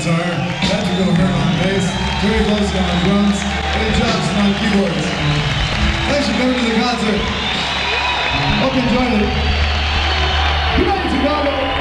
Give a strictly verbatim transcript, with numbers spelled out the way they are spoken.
guitar, Patrick O'Hearn on bass, Terry Blosky on drums, Eddie Johnson on keyboards. Thanks for coming to the concert. Hope you enjoyed it. Good night, Chicago.